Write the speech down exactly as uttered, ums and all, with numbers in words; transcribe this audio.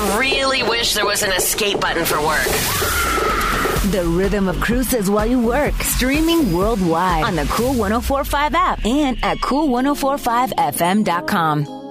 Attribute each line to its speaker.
Speaker 1: I really wish there was an escape button for work.
Speaker 2: The rhythm of cruises while you work. Streaming worldwide on the Cool one oh four point five app and at cool ten forty-five f m dot com.